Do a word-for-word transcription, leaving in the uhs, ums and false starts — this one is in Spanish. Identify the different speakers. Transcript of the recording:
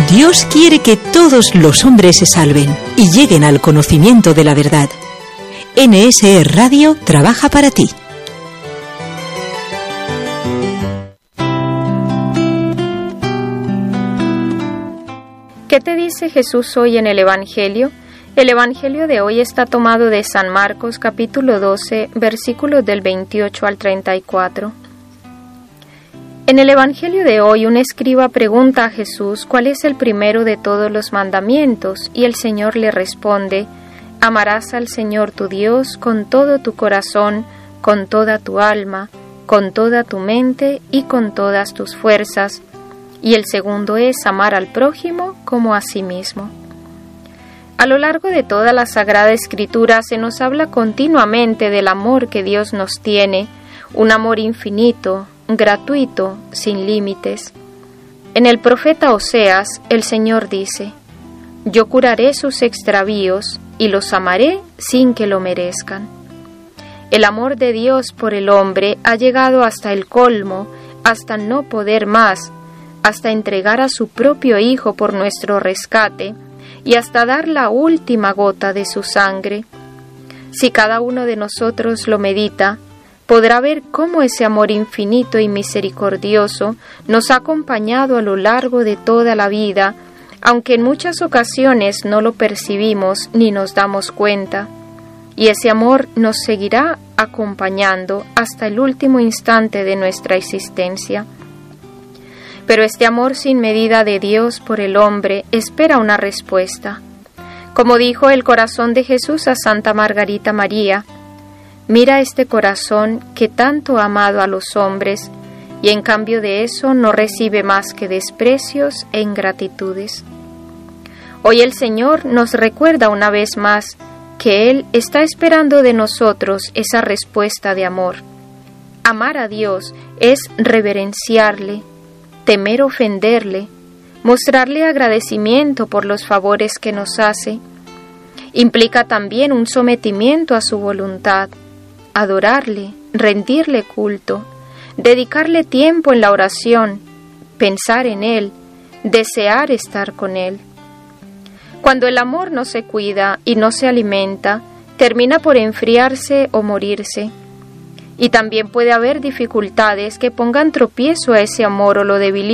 Speaker 1: Dios quiere que todos los hombres se salven y lleguen al conocimiento de la verdad. N S E Radio trabaja para ti.
Speaker 2: ¿Qué te dice Jesús hoy en el Evangelio? El Evangelio de hoy está tomado de San Marcos, capítulo doce, versículos del veintiocho al treinta y cuatro. En el Evangelio de hoy, un escriba pregunta a Jesús cuál es el primero de todos los mandamientos, y el Señor le responde: amarás al Señor tu Dios con todo tu corazón, con toda tu alma, con toda tu mente y con todas tus fuerzas. Y el segundo es amar al prójimo como a sí mismo. A lo largo de toda la Sagrada Escritura se nos habla continuamente del amor que Dios nos tiene, un amor infinito, gratuito, sin límites. En el profeta Oseas, el Señor dice: yo curaré sus extravíos y los amaré sin que lo merezcan. El amor de Dios por el hombre ha llegado hasta el colmo, hasta no poder más, hasta entregar a su propio Hijo por nuestro rescate y hasta dar la última gota de su sangre. Si cada uno de nosotros lo medita, podrá ver cómo ese amor infinito y misericordioso nos ha acompañado a lo largo de toda la vida, aunque en muchas ocasiones no lo percibimos ni nos damos cuenta. Y ese amor nos seguirá acompañando hasta el último instante de nuestra existencia. Pero este amor sin medida de Dios por el hombre espera una respuesta. Como dijo el corazón de Jesús a Santa Margarita María: mira este corazón que tanto ha amado a los hombres, y en cambio de eso no recibe más que desprecios e ingratitudes. Hoy el Señor nos recuerda una vez más que Él está esperando de nosotros esa respuesta de amor. Amar a Dios es reverenciarle, temer ofenderle, mostrarle agradecimiento por los favores que nos hace. Implica también un sometimiento a su voluntad, adorarle, rendirle culto, dedicarle tiempo en la oración, pensar en Él, desear estar con Él. Cuando el amor no se cuida y no se alimenta, termina por enfriarse o morirse. Y también puede haber dificultades que pongan tropiezo a ese amor o lo debilitan.